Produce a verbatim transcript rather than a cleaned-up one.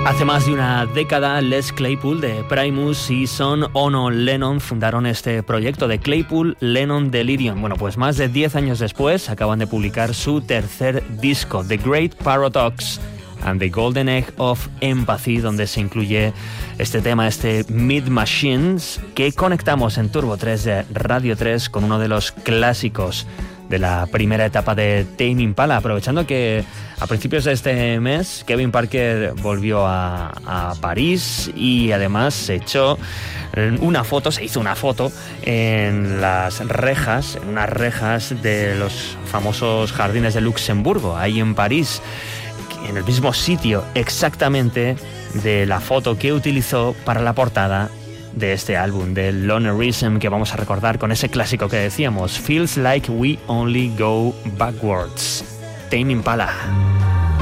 Hace más de una década, Les Claypool de Primus y Son Ono Lennon fundaron este proyecto de Claypool Lennon Delirium. Bueno, pues más de diez años después acaban de publicar su tercer disco, The Great Paradox and the Golden Egg of Empathy, donde se incluye este tema, este Mid Machines, que conectamos en Turbo tres de Radio tres con uno de los clásicos de la primera etapa de Tame Impala, aprovechando que a principios de este mes Kevin Parker volvió a, a París y además se echó una foto, se hizo una foto en las rejas, en unas rejas de los famosos jardines de Luxemburgo, ahí en París, en el mismo sitio exactamente de la foto que utilizó para la portada de este álbum, de Lonerism, que vamos a recordar con ese clásico que decíamos, Feels Like We Only Go Backwards, Tame Impala.